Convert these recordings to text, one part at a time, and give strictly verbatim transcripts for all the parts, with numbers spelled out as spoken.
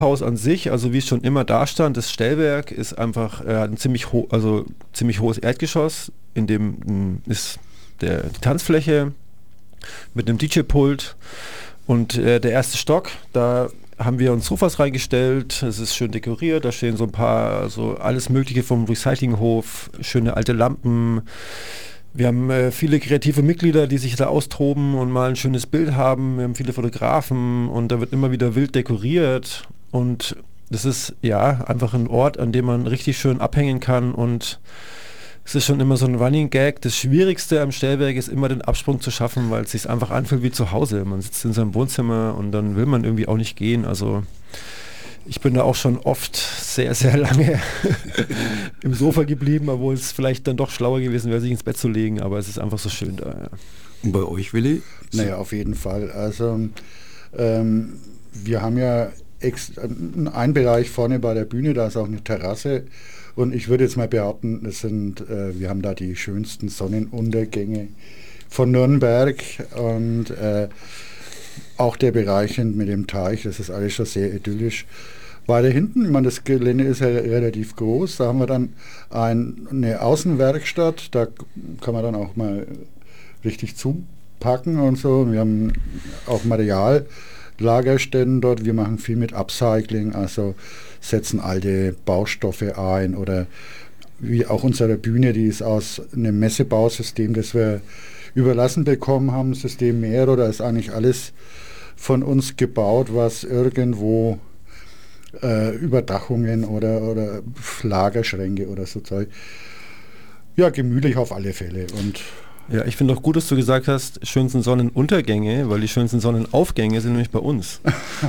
Haus an sich, also wie es schon immer da stand, das Stellwerk ist einfach äh, ein ziemlich, ho also ziemlich hohes Erdgeschoss, in dem mh, ist der, die Tanzfläche mit einem D J-Pult und äh, der erste Stock, da haben wir uns Sofas reingestellt, es ist schön dekoriert, da stehen so ein paar, also alles Mögliche vom Recyclinghof, schöne alte Lampen. Wir haben äh, viele kreative Mitglieder, die sich da austoben und mal ein schönes Bild haben. Wir haben viele Fotografen und da wird immer wieder wild dekoriert. Und das ist ja einfach ein Ort, an dem man richtig schön abhängen kann. Und es ist schon immer so ein Running Gag. Das Schwierigste am Stellwerk ist immer den Absprung zu schaffen, weil es sich einfach anfühlt wie zu Hause. Man sitzt in seinem Wohnzimmer und dann will man irgendwie auch nicht gehen. Also ich bin da auch schon oft sehr, sehr lange im Sofa geblieben, obwohl es vielleicht dann doch schlauer gewesen wäre, sich ins Bett zu legen, aber es ist einfach so schön da. Ja. Und bei euch, Willi? Naja, auf jeden Fall. Also ähm, wir haben ja ex einen Bereich vorne bei der Bühne, da ist auch eine Terrasse und ich würde jetzt mal behaupten, das sind, äh, wir haben da die schönsten Sonnenuntergänge von Nürnberg und äh, auch der Bereich mit dem Teich, das ist alles schon sehr idyllisch. Weiter hinten, ich meine, das Gelände ist ja relativ groß, da haben wir dann ein, eine Außenwerkstatt, da kann man dann auch mal richtig zupacken und so. Wir haben auch Materiallagerstätten dort, wir machen viel mit Upcycling, also setzen alte Baustoffe ein oder wie auch unsere Bühne, die ist aus einem Messebausystem, das wir überlassen bekommen haben, System Mero, da ist eigentlich alles von uns gebaut, was irgendwo äh, Überdachungen oder, oder Lagerschränke oder so Zeug. Ja, gemütlich auf alle Fälle. Und ja, ich finde auch gut, dass du gesagt hast, schönsten Sonnenuntergänge, weil die schönsten Sonnenaufgänge sind nämlich bei uns.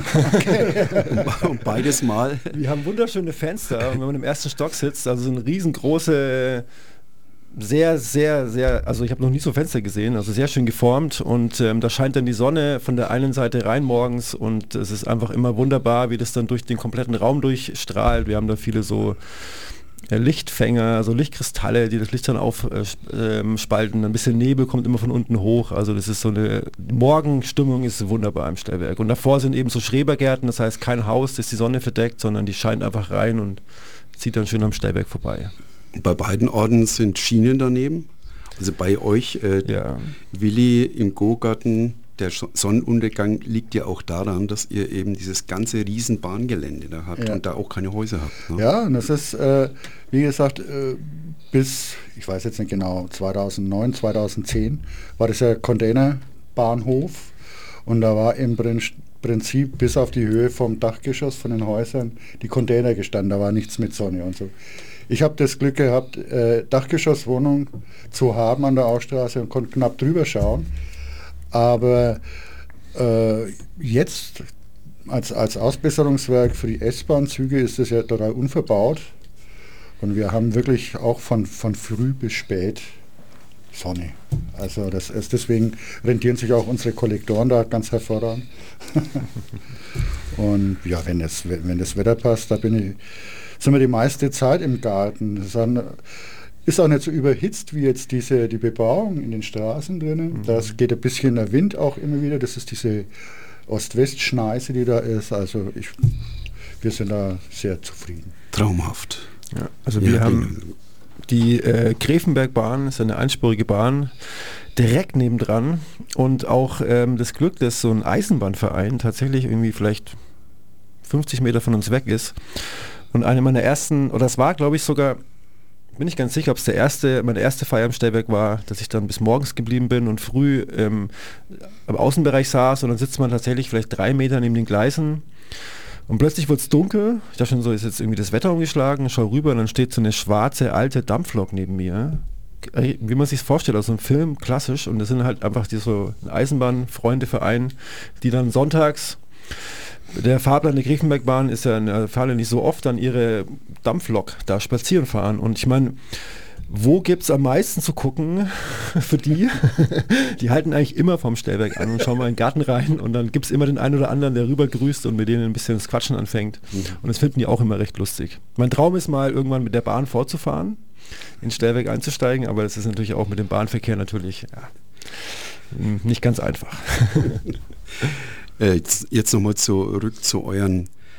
und, und beides mal. Wir haben wunderschöne Fenster und wenn man im ersten Stock sitzt, also so eine riesengroße, sehr, sehr, sehr, also ich habe noch nie so Fenster gesehen, also sehr schön geformt und ähm, da scheint dann die Sonne von der einen Seite rein morgens und es ist einfach immer wunderbar, wie das dann durch den kompletten Raum durchstrahlt. Wir haben da viele so äh, Lichtfänger, also Lichtkristalle, die das Licht dann aufspalten. Äh, ein bisschen Nebel kommt immer von unten hoch, also das ist so eine Morgenstimmung ist wunderbar im Stellwerk. Und davor sind eben so Schrebergärten, das heißt kein Haus, das die Sonne verdeckt, sondern die scheint einfach rein und zieht dann schön am Stellwerk vorbei. Bei beiden Orten sind Schienen daneben. Also bei euch, äh, ja. Willi, im Go-Garten, der Sonnenuntergang liegt ja auch daran, dass ihr eben dieses ganze riesen Bahngelände da habt ja. und da auch keine Häuser habt. Ne? Ja, und das ist, äh, wie gesagt, äh, bis, ich weiß jetzt nicht genau, zweitausendneun, zweitausendzehn war das ja Containerbahnhof und da war im Prinzip bis auf die Höhe vom Dachgeschoss von den Häusern die Container gestanden, da war nichts mit Sonne und so. Ich habe das Glück gehabt, äh, Dachgeschosswohnung zu haben an der Austraße und konnte knapp drüber schauen. Aber äh, jetzt als, als Ausbesserungswerk für die S-Bahn-Züge ist das ja total unverbaut. Und wir haben wirklich auch von, von früh bis spät Sonne. Also das ist, deswegen rentieren sich auch unsere Kollektoren da ganz hervorragend. Und ja, wenn das, wenn das Wetter passt, da bin ich... sind wir die meiste Zeit im Garten. Das ist auch nicht so überhitzt wie jetzt diese, die Bebauung in den Straßen drinnen. Mhm. Das geht ein bisschen der Wind auch immer wieder. Das ist diese Ost-West-Schneise, die da ist. Also ich, wir sind da sehr zufrieden. Traumhaft. Ja, also wir ja, haben die äh, Gräfenbergbahn, ist eine einspurige Bahn, direkt nebendran. Und auch ähm, das Glück, dass so ein Eisenbahnverein tatsächlich irgendwie vielleicht fünfzig Meter von uns weg ist. Und eine meiner ersten, oder es war, glaube ich, sogar, bin ich ganz sicher, ob es der erste, meine erste Feier im Stellwerk war, dass ich dann bis morgens geblieben bin und früh ähm, am Außenbereich saß und dann sitzt man tatsächlich vielleicht drei Meter neben den Gleisen und plötzlich wird es dunkel. Ich dachte schon so, ist jetzt irgendwie das Wetter umgeschlagen, schau rüber und dann steht so eine schwarze, alte Dampflok neben mir. Wie man sich es vorstellt, aus so einem Film, klassisch. Und das sind halt einfach die so Eisenbahnfreundeverein, die dann sonntags... Der Fahrplan der Gräfenbergbahn ist ja in der Falle nicht so oft an ihre Dampflok da spazieren fahren. Und ich meine, wo gibt es am meisten zu gucken für die? Die halten eigentlich immer vom Stellwerk an und schauen mal in den Garten rein und dann gibt es immer den einen oder anderen, der rüber grüßt und mit denen ein bisschen das Quatschen anfängt. Mhm. Und das finden die auch immer recht lustig. Mein Traum ist mal, irgendwann mit der Bahn fortzufahren, ins Stellwerk einzusteigen, aber das ist natürlich auch mit dem Bahnverkehr natürlich ja, nicht ganz einfach. Jetzt, jetzt nochmal zurück zu euren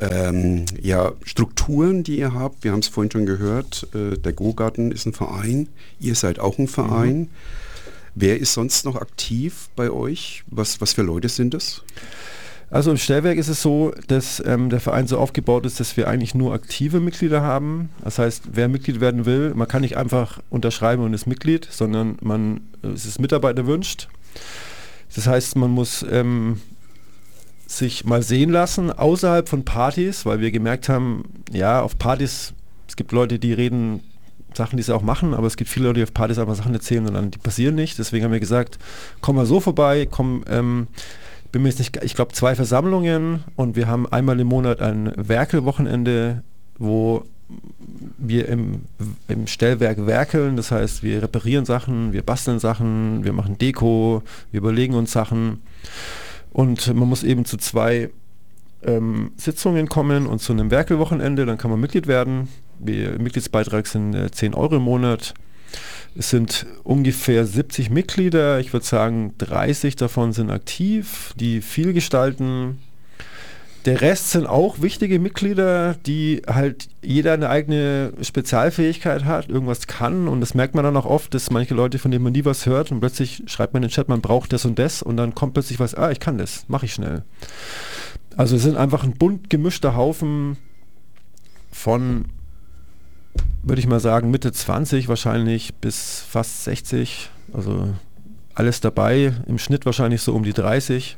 ähm, ja, Strukturen, die ihr habt. Wir haben es vorhin schon gehört, äh, der Go-Garten ist ein Verein, ihr seid auch ein Verein. Mhm. Wer ist sonst noch aktiv bei euch? Was, was für Leute sind das? Also im Stellwerk ist es so, dass ähm, der Verein so aufgebaut ist, dass wir eigentlich nur aktive Mitglieder haben. Das heißt, wer Mitglied werden will, man kann nicht einfach unterschreiben und ist Mitglied, sondern man es ist Mitarbeiter wünscht. Das heißt, man muss ähm, sich mal sehen lassen außerhalb von Partys, weil wir gemerkt haben, ja, auf Partys, es gibt Leute, die reden Sachen, die sie auch machen, aber es gibt viele Leute, die auf Partys einfach Sachen erzählen und dann die passieren nicht. Deswegen haben wir gesagt, komm mal so vorbei, komm, ähm, bin mir jetzt nicht, ich glaube zwei Versammlungen und wir haben einmal im Monat ein Werkelwochenende, wo wir im, im Stellwerk werkeln, das heißt wir reparieren Sachen, wir basteln Sachen, wir machen Deko, wir überlegen uns Sachen und man muss eben zu zwei ähm, Sitzungen kommen und zu einem Werkelwochenende, dann kann man Mitglied werden. Der Mitgliedsbeitrag sind äh, zehn Euro im Monat. Es sind ungefähr siebzig Mitglieder, ich würde sagen dreißig davon sind aktiv, die viel gestalten. Der Rest sind auch wichtige Mitglieder, die halt jeder eine eigene Spezialfähigkeit hat, irgendwas kann und das merkt man dann auch oft, dass manche Leute, von denen man nie was hört und plötzlich schreibt man in den Chat, man braucht das und das und dann kommt plötzlich was, ah, ich kann das, mache ich schnell. Also es sind einfach ein bunt gemischter Haufen von, würde ich mal sagen, Mitte zwanzig wahrscheinlich bis fast sechzig, also alles dabei, im Schnitt wahrscheinlich so um die dreißig.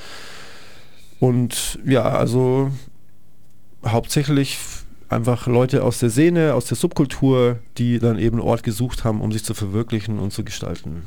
Und ja, also hauptsächlich einfach Leute aus der Szene, aus der Subkultur, die dann eben einen Ort gesucht haben, um sich zu verwirklichen und zu gestalten.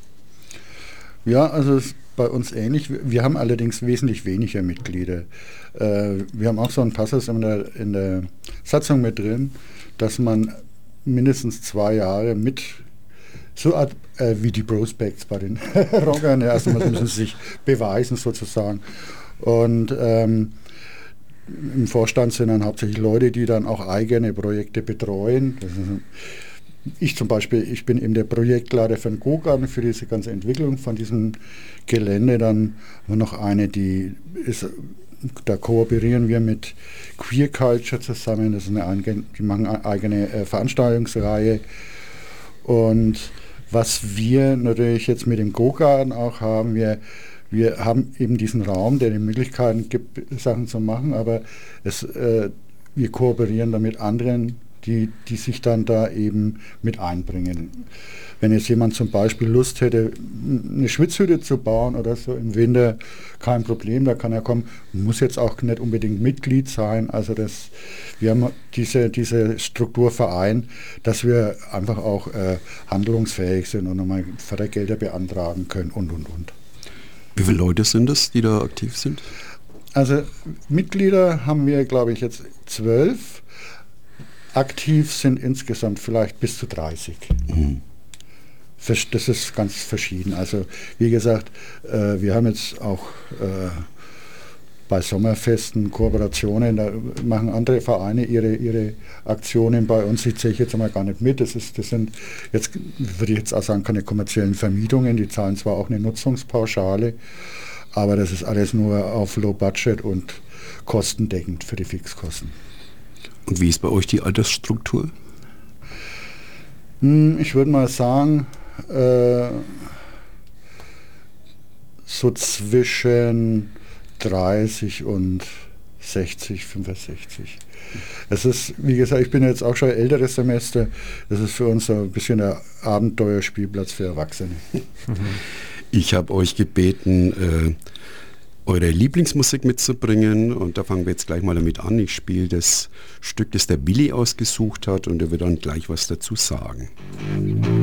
Ja, also es ist bei uns ähnlich. Wir haben allerdings wesentlich weniger Mitglieder. Äh, wir haben auch so einen Passus in der, in der Satzung mit drin, dass man mindestens zwei Jahre mit, so Art, äh, wie die Prospects bei den Rockern, ja, also man müssen sich beweisen sozusagen. Und ähm, im Vorstand sind dann hauptsächlich Leute, die dann auch eigene Projekte betreuen. Das ist, ich zum Beispiel, ich bin eben der Projektleiter für den Go-Garten, für diese ganze Entwicklung von diesem Gelände. Dann haben wir noch eine, die ist, da kooperieren wir mit Queer Culture zusammen. Das ist eine, die machen eine eigene äh, Veranstaltungsreihe. Und was wir natürlich jetzt mit dem Go-Garten auch haben, wir Wir haben eben diesen Raum, der die Möglichkeiten gibt, Sachen zu machen, aber es, äh, wir kooperieren da mit anderen, die, die sich dann da eben mit einbringen. Wenn jetzt jemand zum Beispiel Lust hätte, eine Schwitzhütte zu bauen oder so im Winter, kein Problem, da kann er kommen. Muss jetzt auch nicht unbedingt Mitglied sein. Also das, wir haben diese, diese Strukturverein, dass wir einfach auch äh, handlungsfähig sind und nochmal Fördergelder beantragen können und, und, und. Wie viele Leute sind es, die da aktiv sind? Also Mitglieder haben wir, glaube ich, jetzt zwölf. Aktiv sind insgesamt vielleicht bis zu dreißig. Mhm. Das ist ganz verschieden. Also wie gesagt, äh, wir haben jetzt auch äh, bei Sommerfesten Kooperationen, da machen andere Vereine ihre, ihre Aktionen. Bei uns, die zähle ich jetzt einmal gar nicht mit. Das, ist, das sind jetzt, würde ich jetzt auch sagen, keine kommerziellen Vermietungen. Die zahlen zwar auch eine Nutzungspauschale, aber das ist alles nur auf Low Budget und kostendeckend für die Fixkosten. Und wie ist bei euch die Altersstruktur? Ich würde mal sagen, äh, so zwischen dreißig und sechzig, fünfundsechzig. Es ist, wie gesagt, ich bin jetzt auch schon älteres Semester, das ist für uns so ein bisschen der Abenteuerspielplatz für Erwachsene. Ich habe euch gebeten, äh, eure Lieblingsmusik mitzubringen und da fangen wir jetzt gleich mal damit an. Ich spiele das Stück, das der Billy ausgesucht hat und er wird dann gleich was dazu sagen.